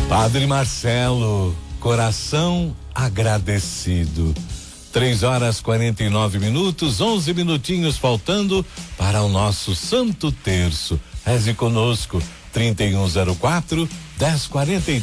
Padre Marcelo, coração agradecido. 3h49, 11 minutinhos faltando para o nosso Santo Terço. Reze conosco, 3104-1043.